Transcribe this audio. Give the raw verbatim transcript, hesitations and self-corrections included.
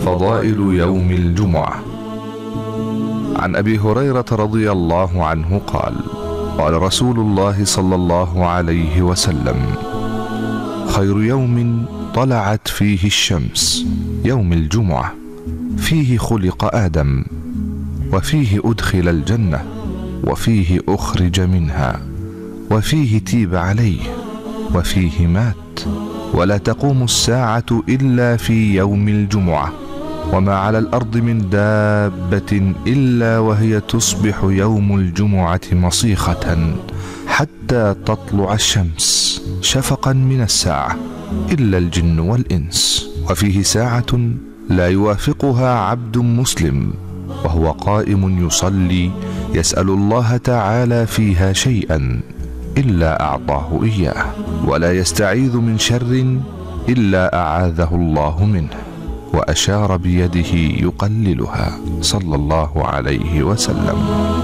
فضائل يوم الجمعة. عن أبي هريرة رضي الله عنه قال: قال رسول الله صلى الله عليه وسلم: خير يوم طلعت فيه الشمس يوم الجمعة، فيه خلق آدم، وفيه أدخل الجنة، وفيه أخرج منها، وفيه تيب عليه، وفيه مات. ولا تقوم الساعة إلا في يوم الجمعة، وما على الأرض من دابة إلا وهي تصبح يوم الجمعة مصيخة حتى تطلع الشمس شفقا من الساعة، إلا الجن والإنس. وفيه ساعة لا يوافقها عبد مسلم وهو قائم يصلي يسأل الله تعالى فيها شيئا إلا أعطاه إياه، ولا يستعيذ من شر إلا أعاذه الله منه، وأشار بيده يقللها صلى الله عليه وسلم.